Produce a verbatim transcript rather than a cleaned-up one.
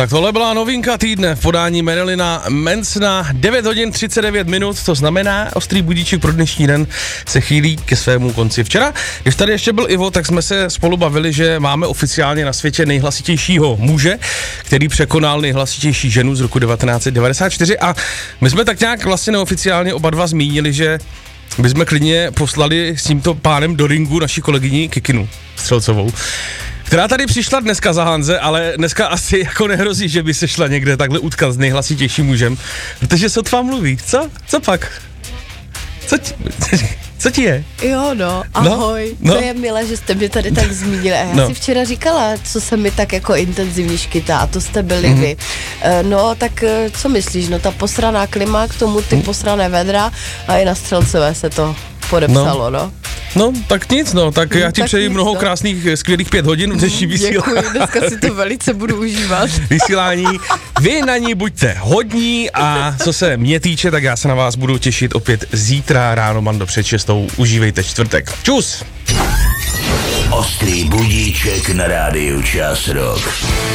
Tak tohle byla novinka týdne v podání Marilina Mansona. devět hodin třicet devět minut, to znamená, ostrý budíček pro dnešní den se chýlí ke svému konci. Včera, když tady ještě byl Ivo, tak jsme se spolu bavili, že máme oficiálně na světě nejhlasitějšího muže, který překonal nejhlasitější ženu z roku devatenáct set devadesát čtyři, a my jsme tak nějak vlastně neoficiálně oba dva zmínili, že bychom klidně poslali s tímto pánem do ringu naši kolegyni Kikinu Střelcovou, která tady přišla dneska za Hanze, ale dneska asi jako nehrozí, že by se šla někde takhle utkat s nejhlasitějším mužem, protože sotva mluví. Co? Co pak? Co ti, co ti je? Jo, no, ahoj, no, no. To je milé, že jste mě tady tak zmínili. A já no. si včera říkala, co se mi tak jako intenzivně škytá, a to jste byli mm-hmm. vy. E, no, tak co myslíš, no ta posraná klima, k tomu ty mm. posrané vedra, a i na Střelcové se to podepsalo, no. no. No, tak nic, no, tak já ti tak přeji nic, mnoho no. krásných, skvělých pět hodin v dnešní vysílání. Děkuji, dneska si to velice budu užívat. Vysílání. Vy na ní buďte hodní, a co se mě týče, tak já se na vás budu těšit opět zítra ráno, Mando, před šestou. Užívejte čtvrtek. Čus! Ostrý budíček na rádiu Čas Rock.